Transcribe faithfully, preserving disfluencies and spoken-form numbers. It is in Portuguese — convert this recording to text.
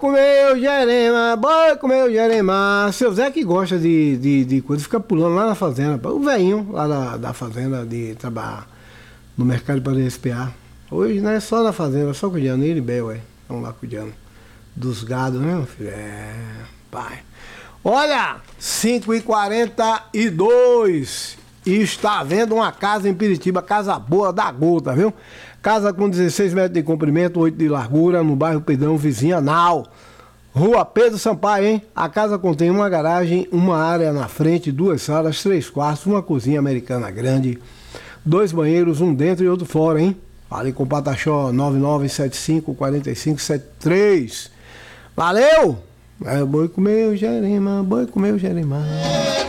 comeu Jerema, boi comeu Jerema. Seu Zé que gosta de, de, de coisa, fica pulando lá na fazenda. O velhinho lá da, da fazenda de trabalhar no mercado para espiar. Hoje não é só na fazenda, só cuidando, ele e Bel, ué. Estão lá cuidando dos gados, né, meu filho? É, pai. Olha, cinco e quarenta e dois. E está vendo uma casa em Piritiba, casa boa da gota, viu? Casa com dezesseis metros de comprimento, oito de largura, no bairro Pedrão, vizinha Nau. Rua Pedro Sampaio, hein? A casa contém uma garagem, uma área na frente, duas salas, três quartos, uma cozinha americana grande, dois banheiros, um dentro e outro fora, hein? Fale com o Pataxó nove nove sete cinco, quatro cinco sete três. Valeu! É, boi comeu Jerema, boi comeu Jerema.